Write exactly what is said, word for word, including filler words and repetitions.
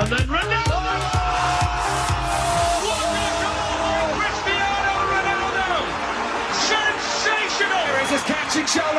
And then Ronaldo! What a goal by Cristiano Ronaldo! Sensational! There is his catching shoulder.